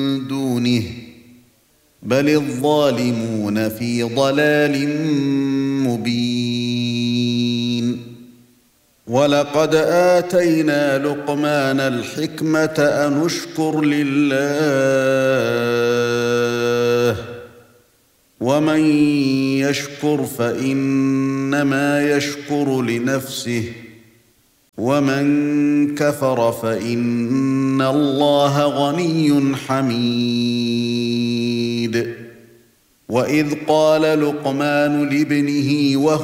دونه بل الظالمون في ضلال مبين ولقد آتينا لقمان الحكمة أن اشكر لله ومن يشكر فإنما يشكر لنفسه ومن كفر فإن الله غني حميد وإذ قال لقمان لابنه وهو